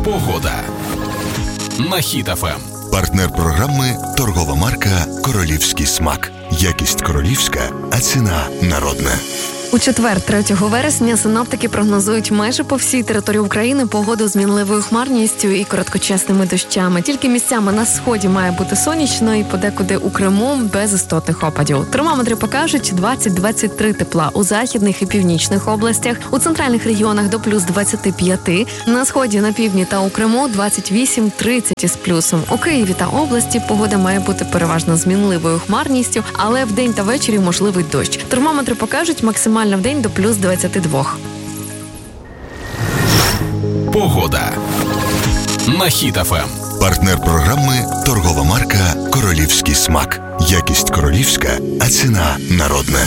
Погода на Хіт ФМ. Партнер програми – торгова марка «Королівський смак». Якість королівська, а ціна народна. У четвер, 3 вересня, синоптики прогнозують майже по всій території України погоду з мінливою хмарністю і короткочасними дощами. Тільки місцями на сході має бути сонячно і подекуди у Криму без істотних опадів. Термометри покажуть 20-23 тепла у західних і північних областях, у центральних регіонах до плюс 25, на сході, на півдні та у Криму 28-30 із плюсом. У Києві та області погода має бути переважно з мінливою хмарністю, але вдень та ввечері можливий дощ. Термометри покажуть максимально в день до плюс 22. Погода на Хіт ФМ. Партнер програми – торгова марка «Королівський смак». Якість королівська, а ціна народна.